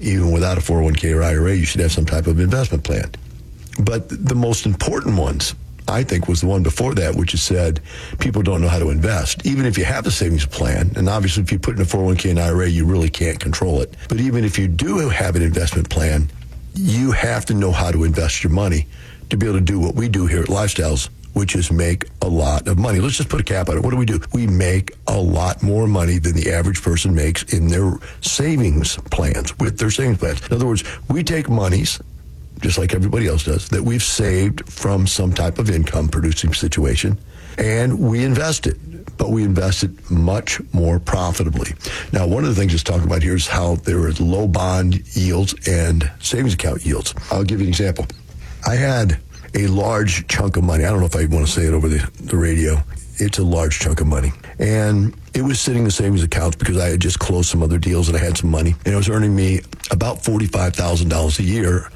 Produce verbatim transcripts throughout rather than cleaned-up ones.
even without a four oh one k or I R A, you should have some type of investment plan. But the most important ones, I think, was the one before that, which is said people don't know how to invest. Even if you have a savings plan, and obviously if you put in a four oh one k and I R A, you really can't control it. But even if you do have an investment plan, you have to know how to invest your money to be able to do what we do here at Lifestyles, which is make a lot of money. Let's just put a cap on it. What do we do? We make a lot more money than the average person makes in their savings plans, with their savings plans. In other words, we take monies, just like everybody else does, that we've saved from some type of income producing situation, and we invest it. But we invest it much more profitably. Now, one of the things that's talked about here is how there is low bond yields and savings account yields. I'll give you an example. I had a large chunk of money. I don't know if I want to say it over the, the radio. It's a large chunk of money. And it was sitting in the savings accounts because I had just closed some other deals and I had some money. And it was earning me about forty-five thousand dollars a year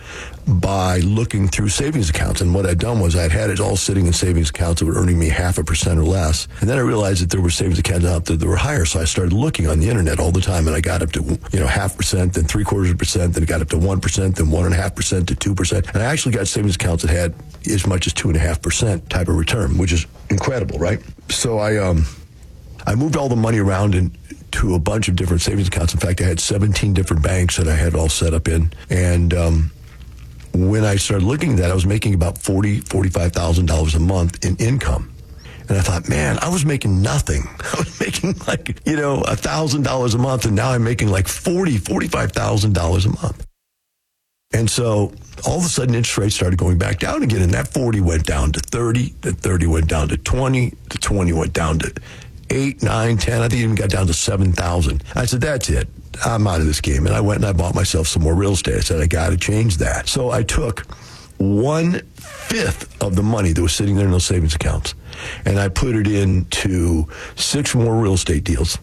by looking through savings accounts. And what I'd done was I'd had it all sitting in savings accounts that were earning me half a percent or less. And then I realized that there were savings accounts out there that were higher. So I started looking on the internet all the time, and I got up to, you know, half percent, then three quarters of a percent, then it got up to one percent, then one and a half percent to two percent. And I actually got savings accounts that had as much as two and a half percent type of return, which is incredible, right? So I, um, I moved all the money around in, to a bunch of different savings accounts. In fact, I had seventeen different banks that I had all set up in. And um, when I started looking at that, I was making about forty thousand dollars, forty-five thousand dollars a month in income. And I thought, man, I was making nothing. I was making like, you know, one thousand dollars a month, and now I'm making like forty thousand dollars, forty-five thousand dollars a month. And so all of a sudden interest rates started going back down again, and that forty went down to thirty, that thirty went down to twenty, the twenty went down to eight, nine, ten. I think it even got down to seven thousand. I said, that's it. I'm out of this game. And I went and I bought myself some more real estate. I said, I got to change that. So I took one fifth of the money that was sitting there in those savings accounts, and I put it into six more real estate deals.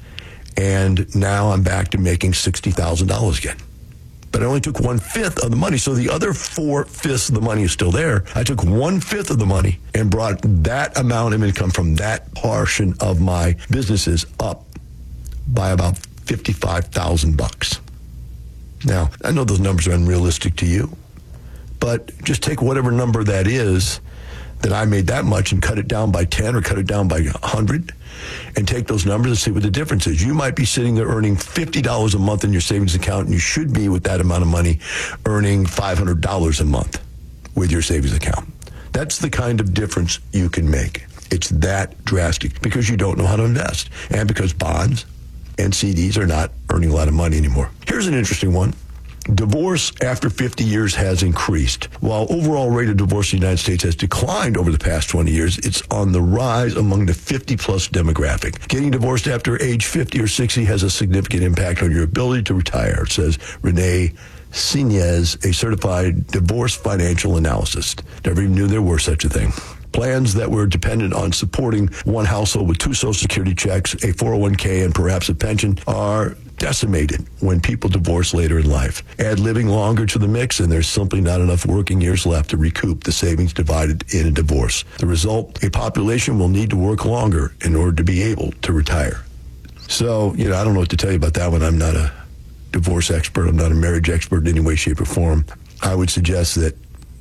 And now I'm back to making sixty thousand dollars again. But I only took one-fifth of the money, so the other four-fifths of the money is still there. I took one-fifth of the money and brought that amount of income from that portion of my businesses up by about fifty-five thousand bucks. Now, I know those numbers are unrealistic to you, but just take whatever number that is that I made that much and cut it down by ten or cut it down by one hundred, and take those numbers and see what the difference is. You might be sitting there earning fifty dollars a month in your savings account, and you should be, with that amount of money, earning five hundred dollars a month with your savings account. That's the kind of difference you can make. It's that drastic because you don't know how to invest, and because bonds and C Ds are not earning a lot of money anymore. Here's an interesting one. Divorce after fifty years has increased. While overall rate of divorce in the United States has declined over the past twenty years, it's on the rise among the fifty plus demographic. Getting divorced after age fifty or sixty has a significant impact on your ability to retire, says Renee Sinez, a certified divorce financial analyst. Never even knew there were such a thing. Plans that were dependent on supporting one household with two Social Security checks, a four oh one k, and perhaps a pension are decimated when people divorce later in life. Add living longer to the mix, and there's simply not enough working years left to recoup the savings divided in a divorce. The result, a population will need to work longer in order to be able to retire. So, you know, I don't know what to tell you about that one. I'm not a divorce expert. I'm not a marriage expert in any way, shape, or form. I would suggest that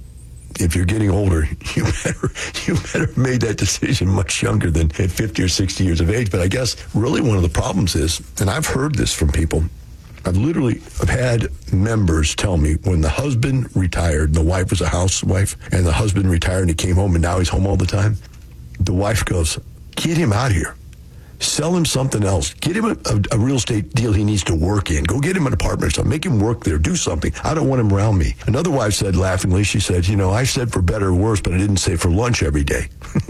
if you're getting older, you better you better have made that decision much younger than at fifty or sixty years of age. But I guess really one of the problems is, and I've heard this from people, I've literally I've had members tell me when the husband retired, the wife was a housewife, and the husband retired and he came home and now he's home all the time, the wife goes, get him out of here. Sell him something else. Get him a, a, a real estate deal he needs to work in. Go get him an apartment or something. Make him work there. Do something. I don't want him around me. Another wife said laughingly, she said, you know, I said for better or worse, but I didn't say for lunch every day.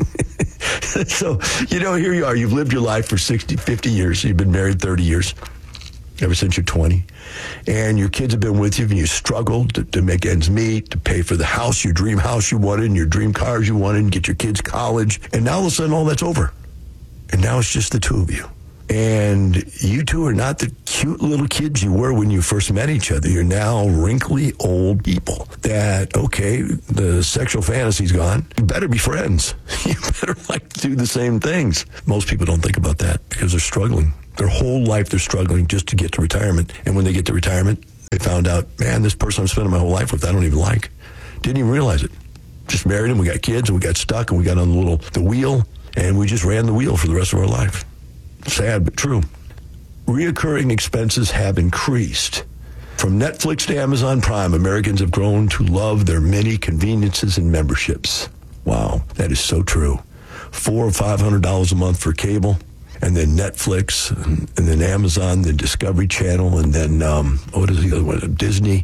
So, you know, here you are. You've lived your life for sixty, fifty years. You've been married thirty years, ever since you're twenty. And your kids have been with you, and you struggled to, to make ends meet, to pay for the house, your dream house you wanted, and your dream cars you wanted, and get your kids college. And now all of a sudden all that's over. And now it's just the two of you. And you two are not the cute little kids you were when you first met each other. You're now wrinkly old people that, okay, the sexual fantasy's gone. You better be friends. You better like to do the same things. Most people don't think about that because they're struggling. Their whole life they're struggling just to get to retirement. And when they get to retirement, They found out, man, this person I'm spending my whole life with, I don't even like. Didn't even realize it. Just married him, we got kids, and we got stuck, and we got on the little the wheel, and we just ran the wheel for the rest of our life. Sad, but true. Reoccurring expenses have increased. From Netflix to Amazon Prime, Americans have grown to love their many conveniences and memberships. Wow, that is so true. Four or five hundred dollars a month for cable, and then Netflix, and, and then Amazon, then Discovery Channel, and then um, what is the other one? Disney.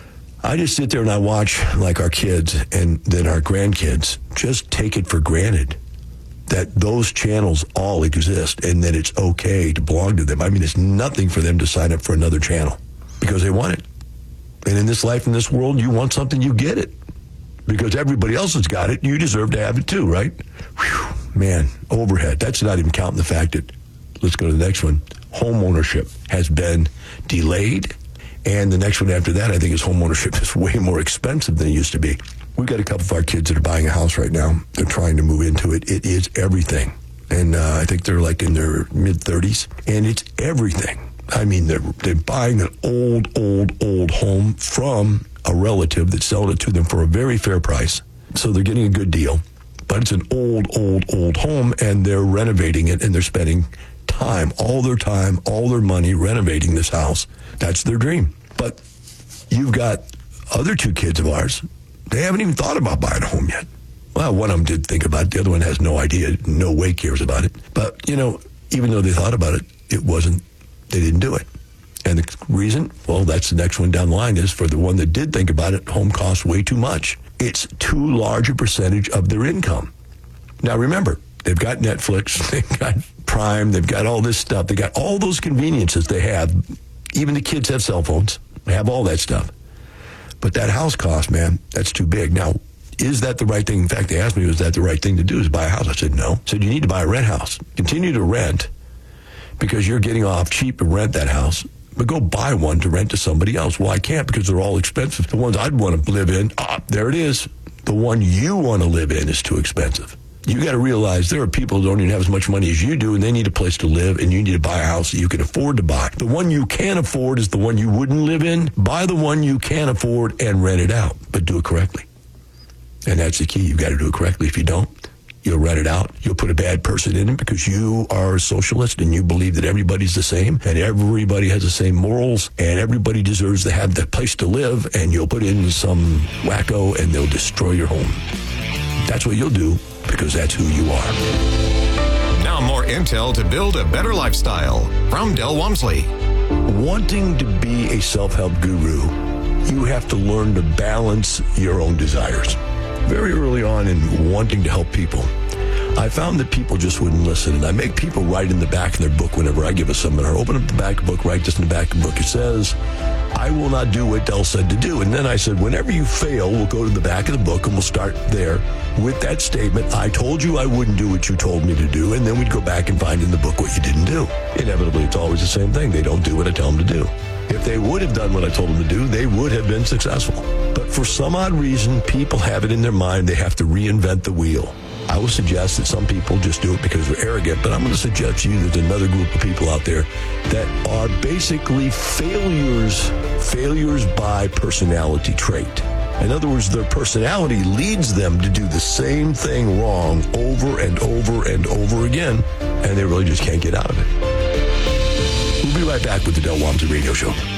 I just sit there and I watch like our kids and then our grandkids just take it for granted that those channels all exist and that it's okay to belong to them. I mean, it's nothing for them to sign up for another channel because they want it. And in this life, in this world, you want something, you get it. Because everybody else has got it, you deserve to have it too, right? Whew, man, overhead. That's not even counting the fact that, let's go to the next one, home ownership has been delayed. And the next one after that, I think, is home ownership is way more expensive than it used to be. We've got a couple of our kids that are buying a house right now. They're trying to move into it. It is everything. And uh, I think they're like in their mid-thirties. And it's everything. I mean, they're, they're buying an old, old, old home from a relative that's selling it to them for a very fair price. So they're getting a good deal. But it's an old, old, old home, and they're renovating it, and they're spending time, all their time, all their money renovating this house. That's their dream. But you've got other two kids of ours, they haven't even thought about buying a home yet. Well, one of them did think about it. The other one has no idea, no way cares about it. But, you know, even though they thought about it, it wasn't, they didn't do it. And the reason, well, that's the next one down the line, is for the one that did think about it, home costs way too much. It's too large a percentage of their income. Now, remember, they've got Netflix, they've got Prime, they've got all this stuff. They got all those conveniences they have. Even the kids have cell phones. They have all that stuff. But that house cost, man, that's too big. Now, is that the right thing? In fact, they asked me, was that the right thing to do, is buy a house? I said, no. I said, you need to buy a rent house. Continue to rent because you're getting off cheap to rent that house. But go buy one to rent to somebody else. Well, I can't because they're all expensive. The ones I'd want to live in, ah, there it is. The one you want to live in is too expensive. You got to realize there are people who don't even have as much money as you do, and they need a place to live, and you need to buy a house that you can afford to buy. The one you can afford is the one you wouldn't live in. Buy the one you can afford and rent it out, but do it correctly. And that's the key. You got to do it correctly. If you don't, you'll rent it out. You'll put a bad person in it because you are a socialist and you believe that everybody's the same and everybody has the same morals and everybody deserves to have that place to live, and you'll put in some wacko and they'll destroy your home. That's what you'll do because that's who you are. Now more intel to build a better lifestyle from Del Walmsley. Wanting to be a self-help guru, you have to learn to balance your own desires. Very early on in wanting to help people, I found that people just wouldn't listen. And I make people write in the back of their book whenever I give a seminar. Open up the back of the book, write this in the back of the book. It says, I will not do what Del said to do. And then I said, whenever you fail, we'll go to the back of the book and we'll start there with that statement. I told you I wouldn't do what you told me to do. And then we'd go back and find in the book what you didn't do. Inevitably, it's always the same thing. They don't do what I tell them to do. If they would have done what I told them to do, they would have been successful. But for some odd reason, people have it in their mind they have to reinvent the wheel. I will suggest that some people just do it because they're arrogant, but I'm going to suggest to you there's another group of people out there that are basically failures, failures by personality trait. In other words, their personality leads them to do the same thing wrong over and over and over again, and they really just can't get out of it. We'll be right back with the Del Walmsley Radio Show.